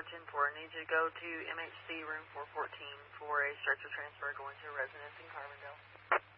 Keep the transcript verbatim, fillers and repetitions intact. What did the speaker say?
Tower ten four. I need you to go to M H C room four fourteen for a stretcher transfer going to a residence in Carbondale.